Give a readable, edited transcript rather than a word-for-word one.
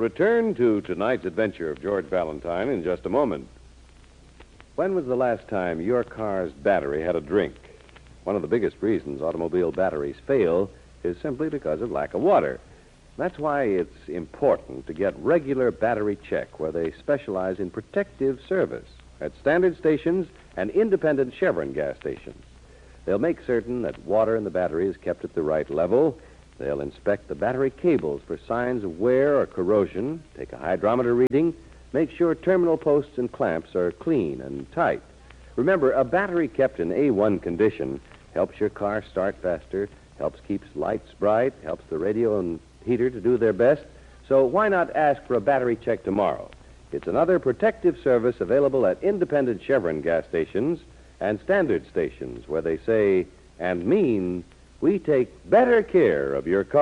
return to tonight's adventure of George Valentine in just a moment. When was the last time your car's battery had a drink? One of the biggest reasons automobile batteries fail is simply because of lack of water. That's why it's important to get regular battery check where they specialize in protective service at standard stations and independent Chevron gas stations. They'll make certain that water in the battery is kept at the right level. They'll inspect the battery cables for signs of wear or corrosion, take a hydrometer reading, make sure terminal posts and clamps are clean and tight. Remember, a battery kept in A1 condition helps your car start faster, helps keep lights bright, helps the radio and heater to do their best. So why not ask for a battery check tomorrow? It's another protective service available at independent Chevron gas stations and standard stations where they say and mean we take better care of your car.